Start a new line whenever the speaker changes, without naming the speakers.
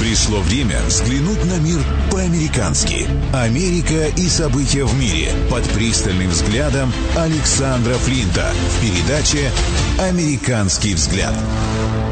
Пришло время взглянуть на мир по-американски. Америка и события в мире под пристальным взглядом Александра Флинта в передаче «Американский взгляд».